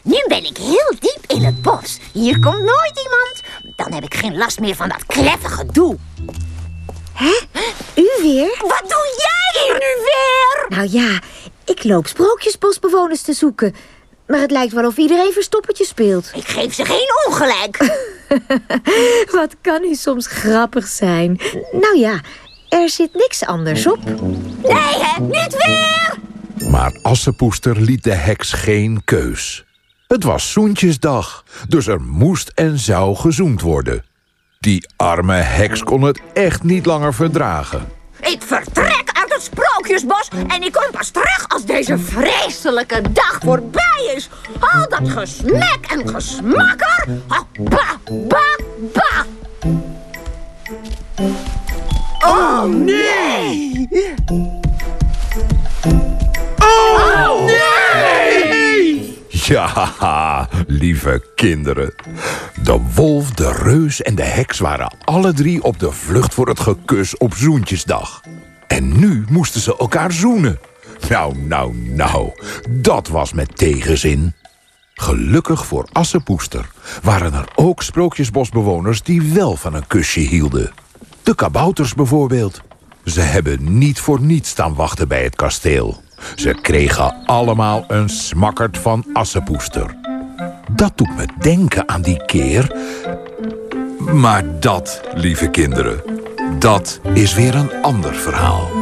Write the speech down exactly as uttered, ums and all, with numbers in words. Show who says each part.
Speaker 1: Nu ben ik heel diep in het bos. Hier komt nooit iemand. Dan heb ik geen last meer van dat kleffe gedoe.
Speaker 2: Hè? U weer?
Speaker 1: Wat doe jij hier nu weer?
Speaker 2: Nou ja, ik loop sprookjesbosbewoners te zoeken. Maar het lijkt wel of iedereen verstoppertje speelt.
Speaker 1: Ik geef ze geen ongelijk.
Speaker 2: Wat kan u soms grappig zijn. Nou ja, er zit niks anders op.
Speaker 1: Nee, hè? Niet weer!
Speaker 3: Maar Assepoester liet de heks geen keus. Het was Zoentjesdag, dus er moest en zou gezoend worden. Die arme heks kon het echt niet langer verdragen.
Speaker 1: Ik vertrek uit het sprookjesbos en ik kom pas terug als deze vreselijke dag voorbij is. Al dat gesmek en gesmakker. Oh, ba, ba, ba.
Speaker 4: Oh, nee! Oh, nee!
Speaker 3: Ja, lieve kinderen. De wolf, de reus en de heks waren alle drie op de vlucht voor het gekus op Zoentjesdag. En nu moesten ze elkaar zoenen. Nou, nou, nou, dat was met tegenzin. Gelukkig voor Assepoester waren er ook sprookjesbosbewoners die wel van een kusje hielden. De kabouters bijvoorbeeld. Ze hebben niet voor niets staan wachten bij het kasteel. Ze kregen allemaal een smakkerd van Assepoester. Dat doet me denken aan die keer. Maar dat, lieve kinderen, dat is weer een ander verhaal.